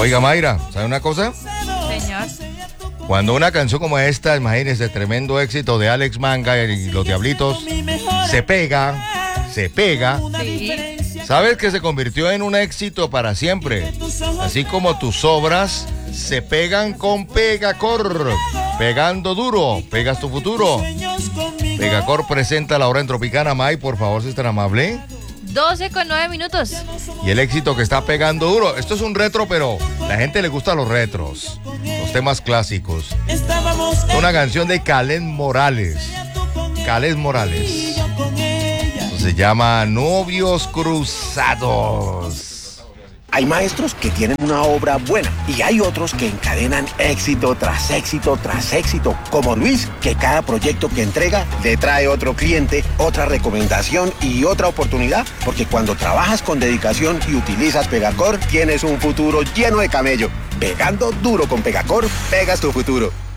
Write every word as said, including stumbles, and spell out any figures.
Oiga, Mayra, ¿sabe una cosa? Señor. Cuando una canción como esta, imagínese, tremendo éxito de Alex Manga y Los Diablitos, se pega, se pega. Sí. ¿Sabes que se convirtió en un éxito para siempre? Así como tus obras se pegan con Pegacor. Pegando duro, pegas tu futuro. Pegacor presenta la hora en Tropicana. May, por favor, si es tan amable. doce con nueve minutos. Y el éxito que está pegando duro. Esto es un retro, pero la gente le gusta los retros, los temas clásicos. Una canción de Kaleth Morales. Kaleth Morales. Se llama Novios Cruzados. Hay maestros que tienen una obra buena y hay otros que encadenan éxito tras éxito tras éxito, como Luis, que cada proyecto que entrega le trae otro cliente, otra recomendación y otra oportunidad, porque cuando trabajas con dedicación y utilizas Pegacor, tienes un futuro lleno de camello. Pegando duro con Pegacor, pegas tu futuro.